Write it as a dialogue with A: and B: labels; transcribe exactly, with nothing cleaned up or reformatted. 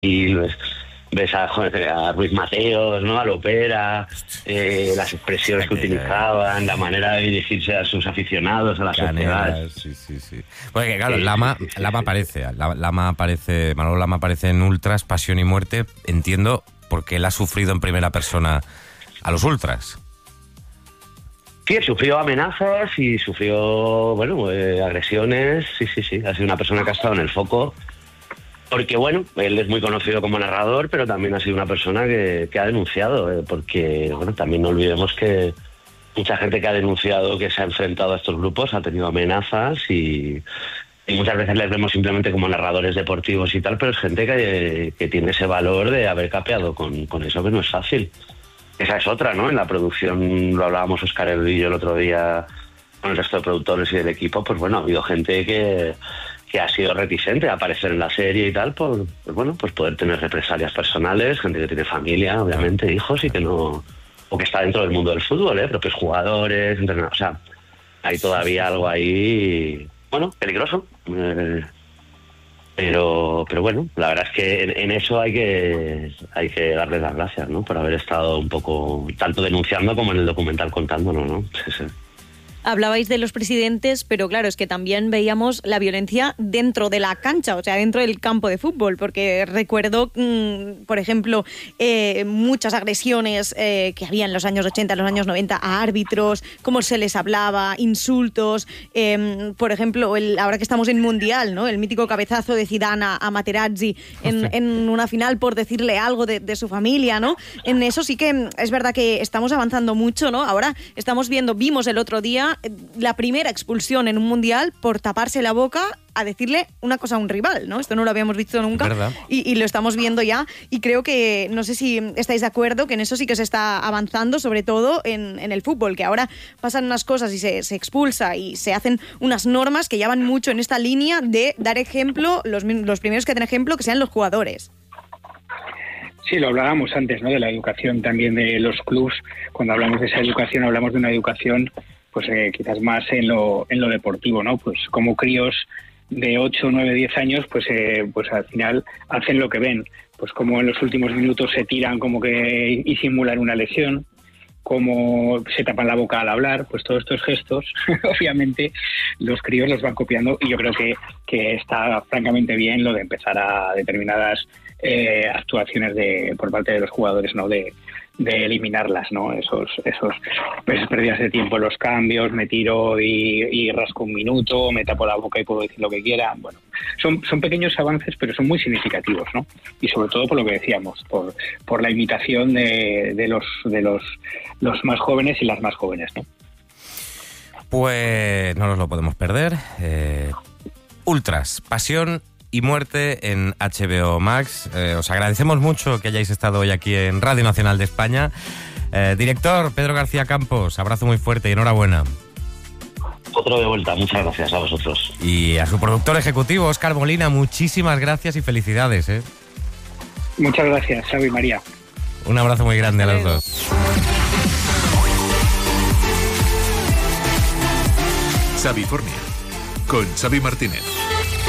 A: y ves, ves a, a Ruiz Mateos, ¿no? A Lopera, eh, las expresiones que utilizaban, la manera de dirigirse a sus aficionados, a la sociedad.
B: Sí, sí, sí. Porque claro, sí, Lama, sí, sí, Lama sí. aparece, Lama aparece, Manolo Lama aparece en Ultras, Pasión y Muerte, entiendo, porque él ha sufrido en primera persona a los ultras.
A: Sí, sufrió amenazas y sufrió, bueno, eh, agresiones, sí, sí, sí, ha sido una persona que ha estado en el foco. Porque, bueno, él es muy conocido como narrador, pero también ha sido una persona que, que ha denunciado, eh, porque, bueno, también no olvidemos que mucha gente que ha denunciado, que se ha enfrentado a estos grupos, ha tenido amenazas y, y muchas veces les vemos simplemente como narradores deportivos y tal, pero es gente que, que tiene ese valor de haber capeado con, con eso, que no es fácil. Esa es otra, ¿no? En la producción, lo hablábamos Óscar y yo el otro día con el resto de productores y del equipo, pues bueno, ha habido gente que... que ha sido reticente a aparecer en la serie y tal, por, pues bueno, pues poder tener represalias personales, gente que tiene familia, obviamente, hijos, y que no, o que está dentro del mundo del fútbol, ¿eh? Propios jugadores, entrenadores, o sea, hay todavía algo ahí, bueno, peligroso, eh, pero, pero bueno, la verdad es que en, en eso hay que, hay que darles las gracias, ¿no? Por haber estado un poco, tanto denunciando como en el documental contándolo, ¿no? Sí, sí.
C: Hablabais de los presidentes, pero claro, es que también veíamos la violencia dentro de la cancha, o sea, dentro del campo de fútbol, porque recuerdo, mmm, por ejemplo, eh, muchas agresiones eh, que había en los años ochenta, en los años noventa a árbitros, cómo se les hablaba, insultos, eh, por ejemplo, el, ahora que estamos en Mundial, ¿no? El mítico cabezazo de Zidane a, a Materazzi en, en una final por decirle algo de, de su familia, ¿no? En eso sí que es verdad que estamos avanzando mucho, ¿no? Ahora estamos viendo, vimos el otro día la primera expulsión en un mundial por taparse la boca a decirle una cosa a un rival, ¿no? Esto no lo habíamos visto nunca y, y lo estamos viendo ya, y creo que, no sé si estáis de acuerdo, que en eso sí que se está avanzando, sobre todo en, en el fútbol, que ahora pasan unas cosas y se, se expulsa y se hacen unas normas que ya van mucho en esta línea de dar ejemplo, los, los primeros que den ejemplo que sean los jugadores.
D: Sí, lo hablábamos antes, ¿no? De la educación también de los clubs. Cuando hablamos de esa educación, hablamos de una educación pues eh, quizás más en lo en lo deportivo, ¿no? Pues como críos de ocho, nueve, diez años, pues eh, pues al final hacen lo que ven. Pues como en los últimos minutos se tiran como que y simulan una lesión, como se tapan la boca al hablar, pues todos estos gestos, obviamente los críos los van copiando, y yo creo que, que está francamente bien lo de empezar a determinadas eh, actuaciones de por parte de los jugadores, ¿no? De de eliminarlas, ¿no? Esos, esos pues, pérdidas de tiempo en los cambios, me tiro y, y rasco un minuto, me tapo la boca y puedo decir lo que quiera. Bueno, son, son pequeños avances, pero son muy significativos, ¿no? Y sobre todo por lo que decíamos, por, por la imitación de, de los de los, los más jóvenes y las más jóvenes, ¿no?
B: Pues no nos lo podemos perder. Eh, Ultras, Pasión y Muerte en H B O Max. Eh, os agradecemos mucho que hayáis estado hoy aquí en Radio Nacional de España. Eh, director Pedro García Campos, abrazo muy fuerte y enhorabuena.
A: Otro de vuelta, muchas gracias a vosotros.
B: Y a su productor ejecutivo, Óscar Molina, muchísimas gracias y felicidades. ¿eh?
D: Muchas gracias, Xavi y María.
B: Un abrazo muy grande a los dos.
E: Xavifornia, con Xavi Martínez.